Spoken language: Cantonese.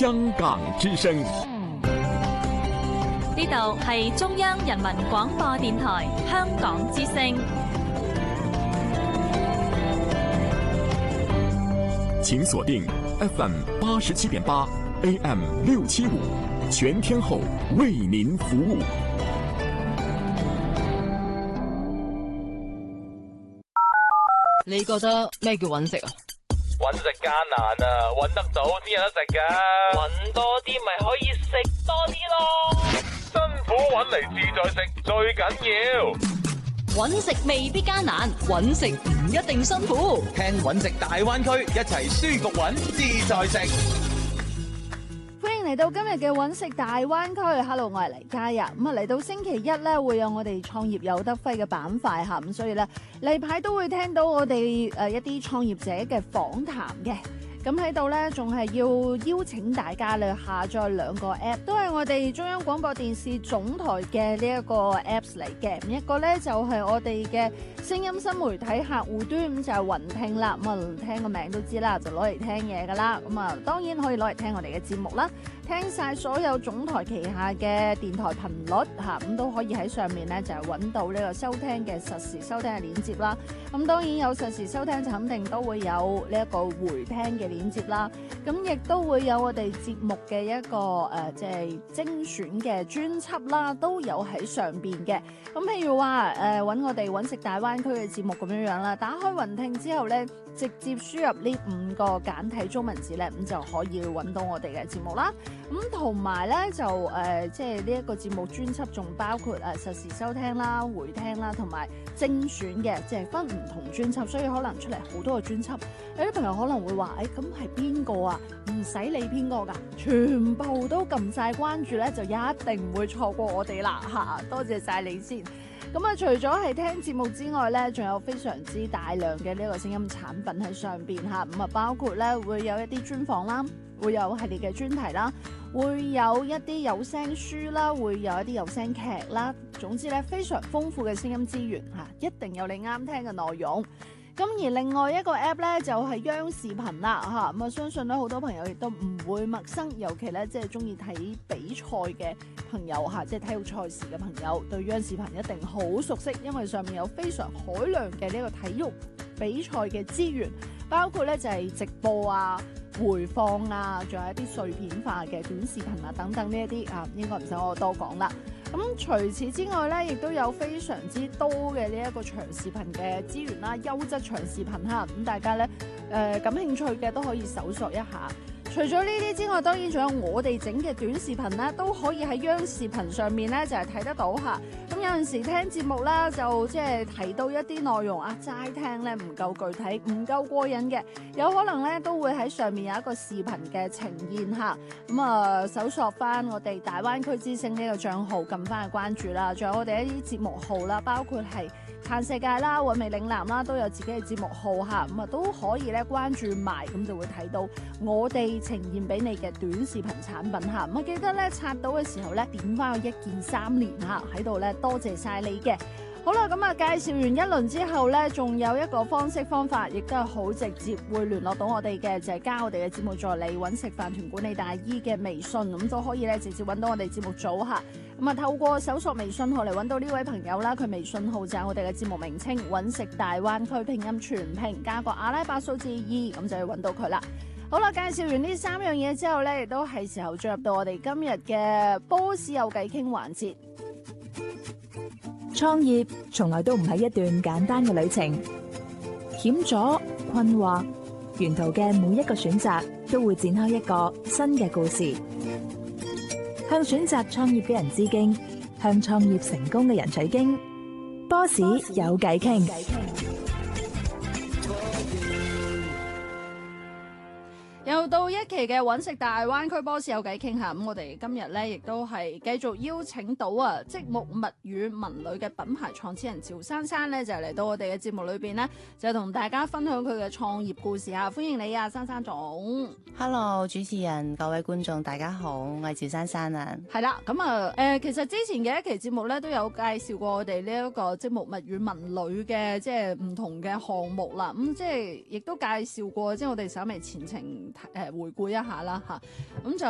香港之聲。 呢度係中央人民廣播電台香港之聲。 請鎖定 FM 87.8 AM 675，全天候為您服務。 你覺得咩叫揾食啊？ 揾食艱難啊，揾得到先有得食噶。揾多啲咪可以食多啲咯。辛苦揾嚟自在食最緊要。 揾食未必艱難，揾食唔一定辛苦。 聽揾食大灣區，一齊舒服揾，自在食。 歡迎嚟到今日嘅揾食大灣區。Hello， 我係黎嘉呀。咁啊，嚟到星期一咧，會有我哋創業有得揮嘅板塊嚇，咁所以咧例牌都會聽到我哋一啲創業者嘅訪談嘅。咁喺度咧，仲係要邀請大家咧下載2個 app， 都係我哋中央廣播電視總台嘅呢一個 apps 嚟嘅。一個咧就係我哋嘅聲音新媒體客戶端，咁就係雲聽啦。咁啊，聽個名都知啦，就攞嚟聽嘢噶啦。咁啊，當然可以攞嚟聽我哋嘅節目啦，聽晒所有總台旗下嘅電台頻率嚇，咁都可以喺上面咧就係揾到呢個收聽嘅實時收聽嘅鏈接啦。咁當然有實時收聽就肯定都會有呢一個回聽嘅鏈接啦，咁亦都會有我哋節目嘅一個即係精選嘅專輯啦，都有喺上邊嘅。咁譬如話揾我哋揾食大灣區嘅節目咁樣樣啦，打開雲聽之後咧，直接輸入呢5個簡體中文字咧，咁就可以揾到我哋嘅節目啦。咁同埋咧就即係呢一個節目專輯仲包括實時收聽啦、回聽啦，同埋精選嘅，即係分唔同專輯，所以可能出嚟好多個專輯。有啲朋友可能會話：咁係邊個啊？唔使理邊個㗎，全部都撳晒關注咧，就一定唔會錯過我哋啦嚇！多謝晒你先。咁啊，除咗係聽節目之外咧，仲有非常之大量嘅呢個聲音產品喺上邊嚇。咁啊，包括咧會有一啲專訪啦，會有系列嘅專題啦，會有一啲有聲書啦，會有一啲有聲劇啦。總之咧，非常豐富嘅聲音資源嚇，一定有你啱聽嘅內容。咁而另外一個 app 咧就係央視頻啦嚇，咁啊相信咧好多朋友亦都唔會陌生，尤其咧即係中意睇比賽嘅朋友嚇，即係體育賽事嘅朋友，對央視頻一定好熟悉，因為上面有非常海量嘅呢個體育比賽嘅資源，包括咧就係直播啊、回放啊，仲有一啲碎片化嘅短視頻啊等等呢一啲啊，應該唔使我多講啦。咁除此之外咧，亦都有非常之多嘅呢一個長視頻嘅資源啦，優質長視頻哈，咁大家咧感興趣嘅都可以搜索一下。除咗呢啲之外，當然仲有我哋整嘅短視頻咧，都可以喺央視頻上面咧就係睇得到嚇。咁有陣時聽節目啦，就即係提到一啲內容啊，齋聽咧唔夠具體，唔夠過癮嘅，有可能咧都會喺上面有一個視頻嘅呈現嚇。咁啊，搜索翻我哋大灣區之聲呢個帳號，撳翻去關注啦。仲有我哋一啲節目號啦，包括係嘆世界啦、韻味嶺南啦，都有自己嘅節目號嚇，咁啊都可以咧關注埋，咁就會睇到我哋呈現俾你嘅短視頻產品嚇。咁啊記得咧刷到嘅時候咧點翻個1鍵3連嚇喺度咧，多謝晒你嘅。好啦，咁啊介紹完一輪之後咧，仲有一個方法，亦都係好直接會聯絡到我哋嘅，就係加我哋嘅節目助理揾食飯團管理大姨嘅微信，咁都可以咧直接揾到我哋節目組嚇。咁啊透過搜索微信號嚟揾到呢位朋友啦，佢微信號就係我哋嘅節目名稱揾食大灣區拼音全拼加個阿拉伯數字2，咁就要揾到佢啦。好啦，介紹完呢3樣嘢之後咧，亦都係時候進入到我哋今日嘅波士有偈傾環節。 創業從來都唔係一段簡單嘅旅程，險阻、困惑，沿途嘅每一個選擇都會展開一個新嘅故事。向選擇創業嘅人致敬，向創業成功嘅人取經。波士有偈傾。 又到一期嘅揾食大灣區波士有偈傾下，咁我哋今日咧亦都係繼續邀請到積木物語文旅嘅品牌創始人趙珊珊咧，就嚟到我哋嘅節目裏邊咧，就同大家分享佢嘅創業故事啊！歡迎你啊，珊珊總。 Hello， 主持人，各位觀眾，大家好，我係趙珊珊啊。 係啦，咁啊其實之前嘅一期節目咧都有介紹過我哋呢一個積木物語文旅嘅即係唔同嘅項目啦，咁即係亦都介紹過，即係我哋稍微前程回顧一下啦嚇，咁就